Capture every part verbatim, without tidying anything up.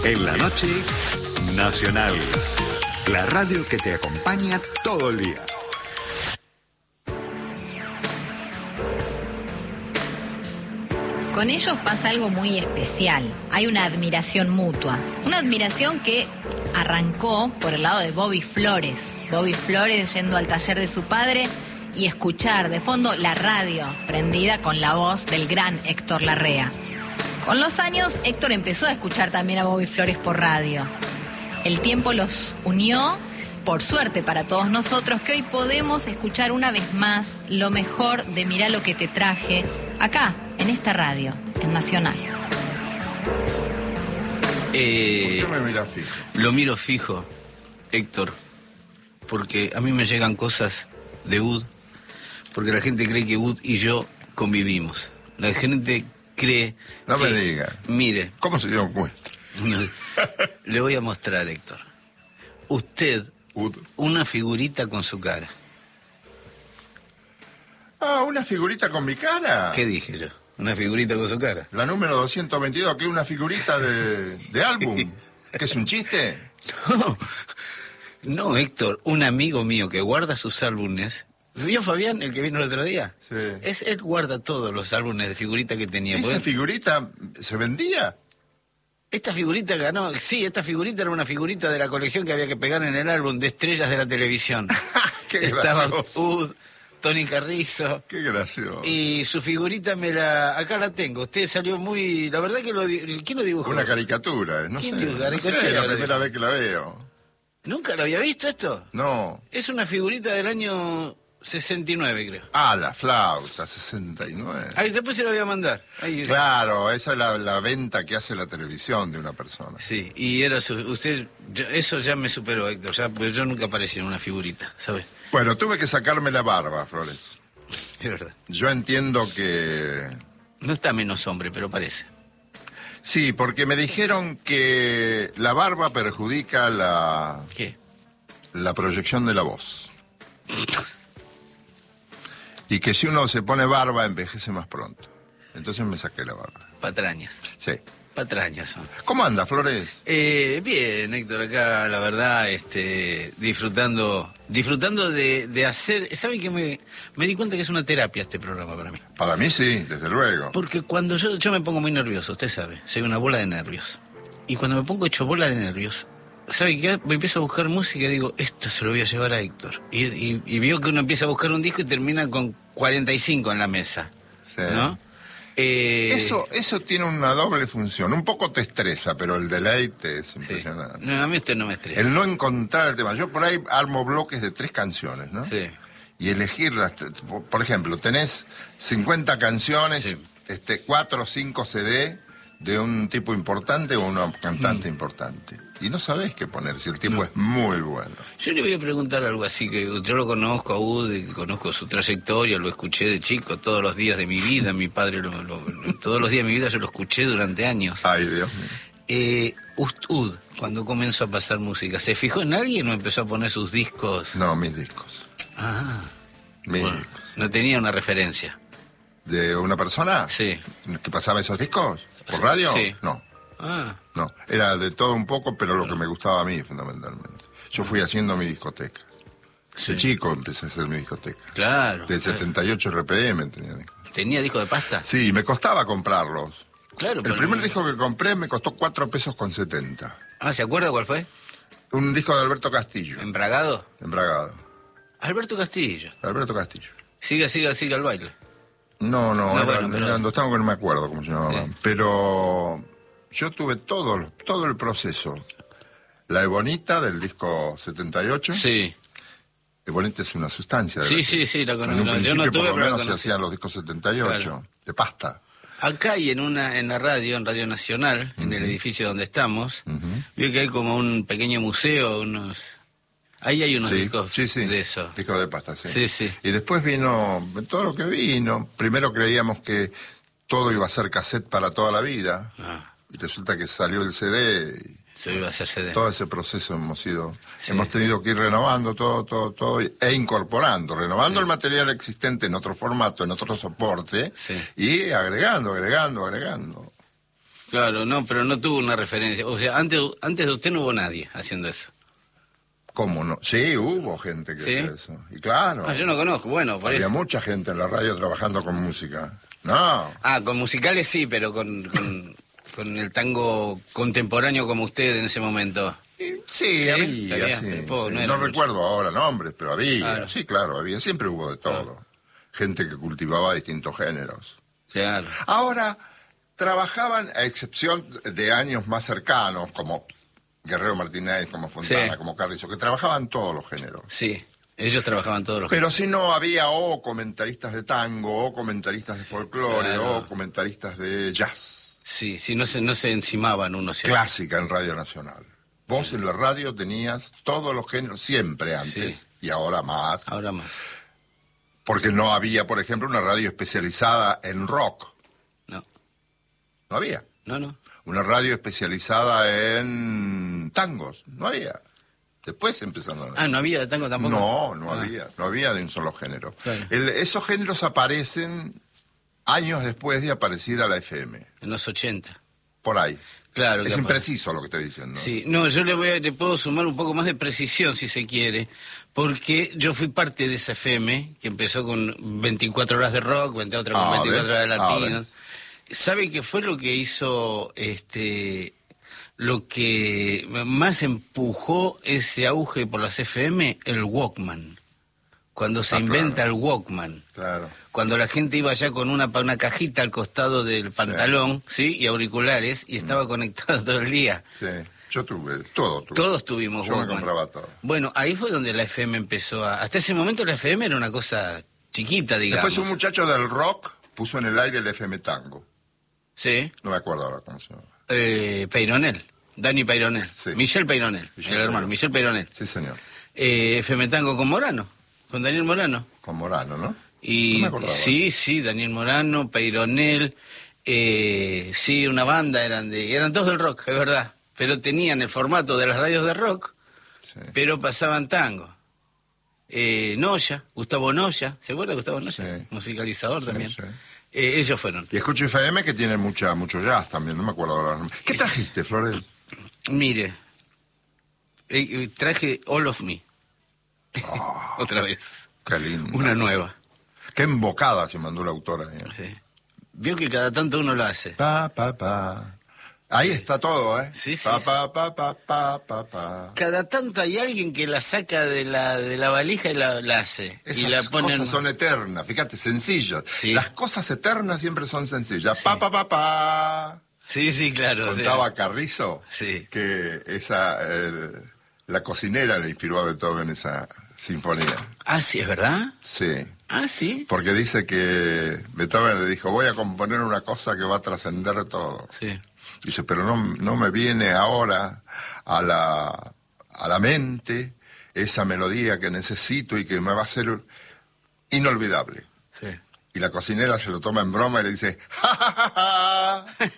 En la noche, Nacional. La radio que te acompaña todo el día. Con ellos pasa algo muy especial. Hay una admiración mutua. Una admiración que arrancó por el lado de Bobby Flores. Bobby Flores yendo al taller de su padre y escuchar de fondo la radio prendida con la voz del gran Héctor Larrea. Con los años, Héctor empezó a escuchar también a Bobby Flores por radio. El tiempo los unió, por suerte para todos nosotros, que hoy podemos escuchar una vez más lo mejor de Mirá lo que te traje, acá, en esta radio, en Nacional. Eh, ¿Por qué me miras fijo? Lo miro fijo, Héctor, porque a mí me llegan cosas de Ud, porque la gente cree que Ud y yo convivimos. La gente cree No que, me diga. Mire, ¿Cómo se dio cuenta? le voy a mostrar, Héctor. Usted, Ud. una figurita con su cara. Ah, una figurita con mi cara. ¿Qué dije yo? Una figurita con su cara. La número doscientos veintidós, que es una figurita de, de álbum. ¿Que es un chiste? No, no, Héctor, un amigo mío que guarda sus álbumes. ¿Vio Fabián, el que vino el otro día? Sí. Es, él guarda todos los álbumes de figurita que tenía. ¿Esa ¿Pueden? figurita se vendía? Esta figurita ganó, sí, esta figurita era una figurita de la colección que había que pegar en el álbum de estrellas de la televisión. Qué Estaba gracioso. Ud, Tony Carrizo. Qué gracioso. Y su figurita me la... Acá la tengo. Usted salió muy... La verdad que lo... di- ¿Quién lo dibujó? Una caricatura, no sé. ¿Quién dijo No caricatura? sé, la primera vez que la veo. ¿Nunca lo había visto esto? No. Es una figurita del año sesenta y nueve, creo. Ah, la flauta, sesenta y nueve. Ahí después se lo voy a mandar. Ahí, Claro, esa es la, la venta que hace la televisión de una persona. Sí, y era su, usted, yo- eso ya me superó, Héctor, ya, pues yo nunca aparecí en una figurita, ¿sabes? Bueno, tuve que sacarme la barba, Flores. Es verdad. Yo entiendo que... No está menos hombre, pero parece. Sí, porque me dijeron que la barba perjudica la, ¿Qué? la proyección de la voz. Y que si uno se pone barba, envejece más pronto. Entonces me saqué la barba. Patrañas. Sí. Patrañas son. ¿Cómo anda, Flores? Eh, bien, Héctor, acá la verdad, este, disfrutando, disfrutando de, de hacer, ¿saben que me, me di cuenta que es una terapia este programa para mí? Para mí sí, desde luego. Porque cuando yo, yo me pongo muy nervioso, usted sabe, soy una bola de nervios. Y cuando me pongo hecho bola de nervios, ¿sabe qué? Me empiezo a buscar música y digo, esto se lo voy a llevar a Héctor. Y, y, y veo que uno empieza a buscar un disco y termina con cuarenta y cinco en la mesa, Sí. ¿no? Eh, Eso, eso tiene una doble función. Un poco te estresa, pero el deleite es sí. impresionante. No, a mí usted no me estresa. El no encontrar el tema. Yo por ahí armo bloques de tres canciones, ¿no? Sí. Y elegirlas. Por ejemplo, tenés cincuenta canciones, Sí. este, cuatro o cinco C D de un tipo importante o una cantante Mm. importante. Y no sabés qué poner, si el tipo No. es muy bueno. Yo le voy a preguntar algo así, que yo lo conozco a Ud, y conozco su trayectoria, lo escuché de chico todos los días de mi vida, mi padre, lo, lo- lo- todos los días de mi vida yo lo escuché durante años. Ay, Dios mío. Eh, Ust- Ud, cuando comenzó a pasar música, ¿se fijó en alguien o empezó a poner sus discos? No, mis discos. Ah, Mis bueno, discos. no tenía una referencia. ¿De una persona? Sí. ¿Que pasaba esos discos? ¿Por radio? Sí. No. Ah, No, era de todo un poco, pero lo que me gustaba a mí, fundamentalmente. Yo fui haciendo mi discoteca. sí. De chico empecé a hacer mi discoteca. Claro. De setenta y ocho R P M tenía discos. ¿Tenía disco de pasta? Sí, me costaba comprarlos. Claro, El pero primer no- disco que compré me costó cuatro pesos con setenta. Ah, ¿se acuerda cuál fue? Un disco de Alberto Castillo, ¿Embragado? embragado. Alberto Castillo. Alberto Castillo. Siga, siga, siga el baile. No, no, No, era, bueno, pero- era Andostano, que no me acuerdo cómo se llamaba. Sí. Pero yo tuve todo, lo- todo el proceso. La Ebonita del disco setenta y ocho. Sí. Ebonita es una sustancia. de Sí, la- sí, sí, la En conozco. un Yo principio no tuve, por lo pero la menos se conocí. hacían los discos setenta y ocho, Claro. de pasta. Acá y en una en la radio, en Radio Nacional, en el edificio donde estamos, Ujú. veo que hay como un pequeño museo, unos... Ahí hay unos Sí, discos sí, sí. de eso. Discos de pasta, sí. Sí, sí. Y después vino todo lo que vino. Primero creíamos que todo iba a ser cassette para toda la vida. Ah, Y resulta que salió el C D y se iba a hacer C D. todo ese proceso hemos ido, Sí. hemos tenido que ir renovando todo, todo, todo e incorporando, renovando el material existente en otro formato, en otro soporte Sí. y agregando, agregando, agregando. Claro, no, pero no tuvo una referencia. O sea, antes, antes de usted no hubo nadie haciendo eso. ¿Cómo no? Sí, hubo gente que ¿Sí? hacía eso. Y claro. Ah, yo no conozco, bueno, por Había eso. mucha gente en la radio trabajando con música. No. Ah, con musicales sí, pero con, con, con el tango contemporáneo como usted en ese momento. Y sí, Sí, había, había, sí, pero poco, sí. no No, era mucho. recuerdo ahora nombres, pero había. Claro. Sí, claro, había. Siempre hubo de todo. Gente que cultivaba distintos géneros. Claro. Ahora, trabajaban, a excepción de años más cercanos, como Guerrero Martínez, como Fontana, Sí. como Carrizo, que trabajaban todos los géneros. Sí, ellos trabajaban todos los... Pero si no, había o comentaristas de tango, o comentaristas de folclore, Claro. o comentaristas de jazz. Sí, sí, no se, no se encimaban unos. Clásica en Radio Nacional. Vos en la radio tenías todos los géneros, siempre antes, Sí. y ahora más. Ahora más. Porque no había, por ejemplo, una radio especializada en rock. No, No había. no, no. Una radio especializada en tangos. No había. Después empezaron a... Ah, ¿no había de tango tampoco? No, no Ah, había. No había de un solo género. Claro. El- esos géneros aparecen años después de aparecida la F M. en los ochenta. Por ahí. Claro. que Es apa- impreciso lo que estoy diciendo. Sí, no, yo le, voy a- le puedo sumar un poco más de precisión, si se quiere, porque yo fui parte de esa F M, que empezó con veinticuatro horas de rock, otra con Ah, veinticuatro ¿ves? horas de Ah, latinos. ¿Sabe qué fue lo que hizo, este, lo que más empujó ese auge por las F M? El Walkman. Cuando se Ah, inventa claro. el Walkman. Claro. Cuando la gente iba ya con una, pa- una cajita al costado del pantalón, ¿sí? Y auriculares, y estaba conectado todo el día. Sí. Yo tuve, todo tuve. Todos tuvimos Yo me Walkman. compraba todo. Bueno, ahí fue donde la F M empezó a... Hasta ese momento la F M era una cosa chiquita, digamos. Después un muchacho del rock puso en el aire el F M Tango. Sí, No me acuerdo ahora cómo se llama. eh, Peyronel, Dani Peyronel, Sí. Michel Peyronel, Michel el hermano, Peyronel. Michel Peyronel. Sí, señor. Eh, F M Tango con Morano, con Daniel Morano. Con Morano, ¿no? Y No me acordaba. sí, sí, Daniel Morano, Peyronel, eh, sí, una banda eran de... Eran todos del rock, es verdad, pero tenían el formato de las radios de rock, Sí. pero pasaban tango. Eh, Noya, Gustavo Noya, ¿se acuerda de Gustavo Noya? Sí. Musicalizador Sí, también. sí. Eh, ellos fueron. Y escucho F M que tiene mucha, mucho jazz también, no me acuerdo ahora. ¿Qué trajiste, Flores? Mire, eh, eh, traje All of Me. Ah, Otra vez. qué lindo. Una nueva. Qué embocada se mandó la autora. ¿eh? Sí. Vio que cada tanto uno lo hace. Pa, pa, pa. Ahí está todo, ¿eh? Sí, sí, Pa, sí. pa, pa, pa, pa, pa, pa. Cada tanto hay alguien que la saca de la, de la valija y la, la hace. Esas y la pone en- cosas son eternas, fíjate, sencillas. Sí. Las cosas eternas siempre son sencillas. Sí. Pa, pa, pa, pa. Sí, sí, claro. Contaba sí. Carrizo Sí. que esa eh, la cocinera le inspiró a Beethoven esa sinfonía. Ah, sí, ¿es verdad? Sí. Ah, sí. Porque dice que Beethoven le dijo, voy a componer una cosa que va a trascender todo. Sí. Dice, pero no, no me viene ahora a la, a la mente esa melodía que necesito y que me va a ser inolvidable. Sí. Y la cocinera se lo toma en broma y le dice, ¡ja, ja, ja, ja!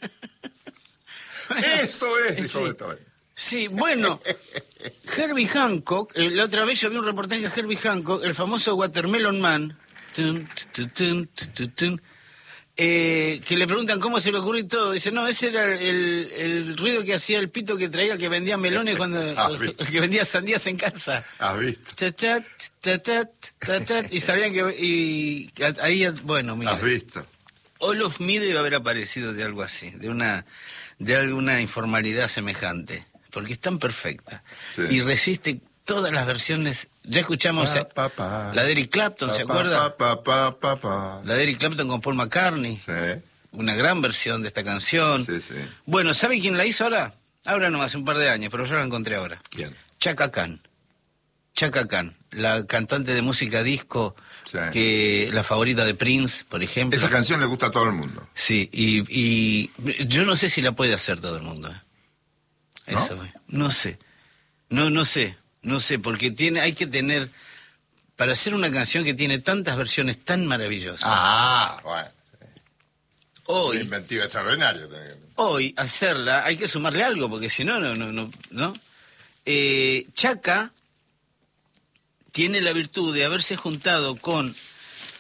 Eso es, dijo Sí. Beethoven. Sí, bueno, Herbie Hancock, eh, la otra vez yo vi un reportaje de Herbie Hancock, el famoso Watermelon Man, tun, tun, tun, tun, tun, eh, que le preguntan cómo se le ocurrió y todo. Dice, no, ese era el, el ruido que hacía el pito que traía el que vendía melones cuando... Ah, el ¿viste? que vendía sandías en casa. ¿Has visto? Cha, cha, cha, cha, cha, cha, y sabían que... Y ahí, bueno, mira. ¿Has visto? All of Me debe haber aparecido de algo así, de una de alguna informalidad semejante, porque es tan perfecta Sí. y resiste todas las versiones. Ya escuchamos Pa, eh, pa, pa. la de Eric Clapton, ¿se Pa, acuerda? Pa, pa, pa, pa. La de Eric Clapton con Paul McCartney, Sí, una gran versión de esta canción. sí, sí. Bueno, ¿sabe quién la hizo ahora? Ahora no, hace un par de años, pero yo la encontré ahora. ¿Quién? Chaka Khan. Chaka Khan, la cantante de música disco, Sí. que la favorita de Prince, por ejemplo. Esa canción le gusta a todo el mundo. Sí, y, y yo no sé si la puede hacer todo el mundo. ¿eh? ¿No? Eso, eh. no sé. No, no sé, no sé, porque tiene, hay que tener, para hacer una canción que tiene tantas versiones tan maravillosas, Ah, bueno. hoy, Inventiva extraordinaria. hoy hacerla, hay que sumarle algo, porque si no, no, no, no, ¿no? Eh, Chaka tiene la virtud de haberse juntado con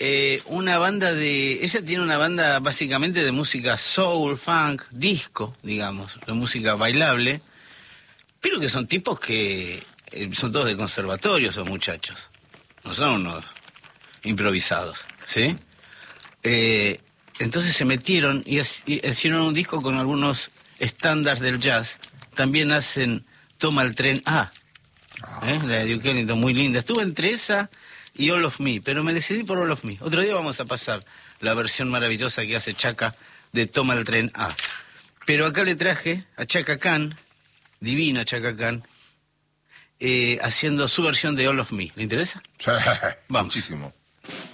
eh, una banda de... Ella tiene una banda básicamente de música soul, funk, disco, digamos, de música bailable, pero que son tipos que eh, son todos de conservatorio, esos muchachos. No son unos improvisados, ¿sí? Eh, entonces se metieron y, y hicieron un disco con algunos estándares del jazz. También hacen Toma el tren A, ¿eh? La de Duke Ellington, muy linda. Estuve entre esa y All of Me, pero me decidí por All of Me. Otro día vamos a pasar la versión maravillosa que hace Chaka de Toma el tren A. Pero acá le traje a Chaka Khan, divina Chaka Khan, eh, haciendo su versión de All of Me. ¿Le interesa? Sí, Vamos. muchísimo.